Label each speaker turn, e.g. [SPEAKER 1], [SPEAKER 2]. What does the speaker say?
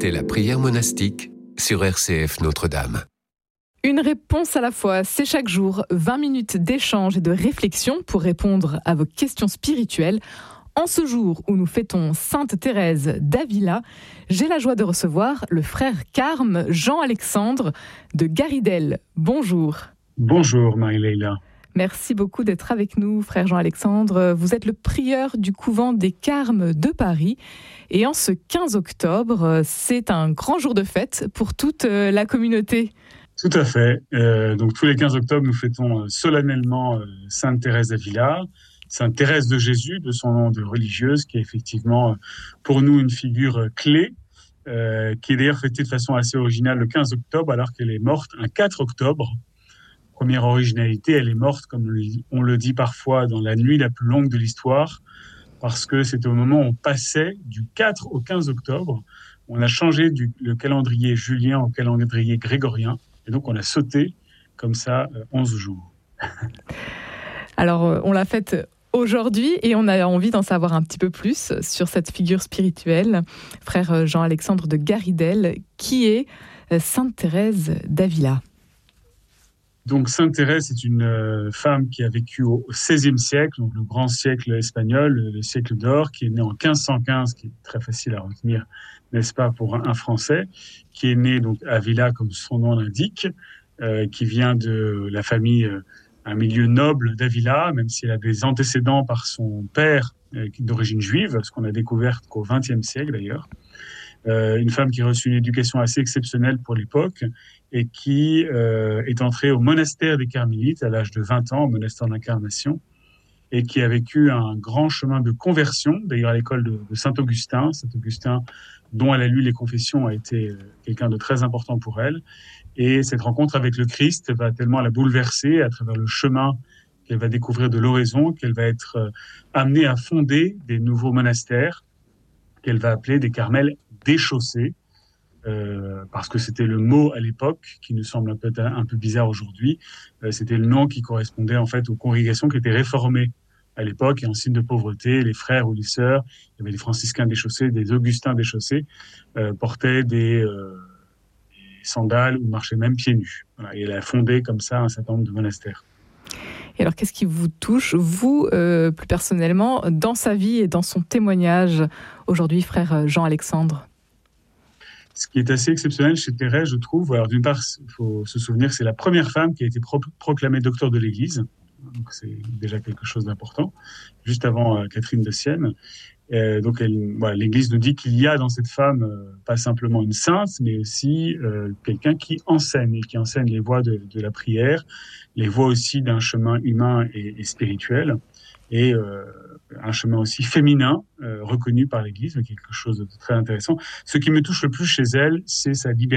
[SPEAKER 1] écoutez la prière monastique sur RCF Notre-Dame.
[SPEAKER 2] Une réponse à la fois, c'est chaque jour 20 minutes d'échange et de réflexion pour répondre à vos questions spirituelles. En ce jour où nous fêtons Sainte Thérèse d'Avila, j'ai la joie de recevoir le frère Carme Jean-Alexandre de Garidel. Bonjour.
[SPEAKER 3] Bonjour Marie-Leila.
[SPEAKER 2] Merci beaucoup d'être avec nous, frère Jean-Alexandre. Vous êtes le prieur du couvent des Carmes de Paris. Et en ce 15 octobre, c'est un grand jour de fête pour toute la communauté.
[SPEAKER 3] Tout à fait. Donc tous les 15 octobre, nous fêtons solennellement Sainte Thérèse d'Avila, Sainte Thérèse de Jésus, de son nom de religieuse, qui est effectivement pour nous une figure clé, qui est d'ailleurs fêtée de façon assez originale le 15 octobre, alors qu'elle est morte un 4 octobre. Première originalité, elle est morte, comme on le dit parfois, dans la nuit la plus longue de l'histoire, parce que c'est au moment où on passait du 4 au 15 octobre, on a changé le calendrier julien au calendrier grégorien, et donc on a sauté comme ça 11 jours.
[SPEAKER 2] Alors, on l'a faite aujourd'hui et on a envie d'en savoir un petit peu plus sur cette figure spirituelle. Frère Jean-Alexandre de Garidel, qui est Sainte Thérèse d'Avila?
[SPEAKER 3] Donc Sainte Thérèse, c'est une femme qui a vécu au XVIe siècle, donc le grand siècle espagnol, le siècle d'or, qui est née en 1515, qui est très facile à retenir, n'est-ce pas, pour un Français, qui est née donc à Avila, comme son nom l'indique, qui vient de la famille, un milieu noble d'Avila, même si elle a des antécédents par son père d'origine juive, ce qu'on a découvert qu'au XXe siècle d'ailleurs. Une femme qui a reçu une éducation assez exceptionnelle pour l'époque et qui est entrée au monastère des Carmélites à l'âge de 20 ans, au monastère de l'Incarnation, et qui a vécu un grand chemin de conversion, d'ailleurs à l'école de Saint-Augustin, dont elle a lu les confessions, a été quelqu'un de très important pour elle. Et cette rencontre avec le Christ va tellement la bouleverser à travers le chemin qu'elle va découvrir de l'oraison, qu'elle va être amenée à fonder des nouveaux monastères qu'elle va appeler des Carmels déchaussés, parce que c'était le mot à l'époque, qui nous semble un peu bizarre aujourd'hui. C'était le nom qui correspondait en fait aux congrégations qui étaient réformées à l'époque, et en signe de pauvreté, les frères ou les sœurs, il y avait des franciscains déchaussés, des augustins déchaussés, portaient des sandales ou marchaient même pieds nus. Voilà, et elle a fondé comme ça un certain nombre de monastères.
[SPEAKER 2] Et alors, qu'est-ce qui vous touche, vous, plus personnellement, dans sa vie et dans son témoignage aujourd'hui, frère Jean-Alexandre?
[SPEAKER 3] Ce qui est assez exceptionnel chez Thérèse, je trouve, alors d'une part, il faut se souvenir que c'est la première femme qui a été proclamée docteur de l'Église, donc c'est déjà quelque chose d'important, juste avant Catherine de Sienne. Donc l'Église nous dit qu'il y a dans cette femme pas simplement une sainte, mais aussi quelqu'un qui enseigne, et qui enseigne les voies de la prière, les voies aussi d'un chemin humain et spirituel, et un chemin aussi féminin reconnu par l'Église, quelque chose de très intéressant. Ce qui me touche le plus chez elle, c'est sa liberté.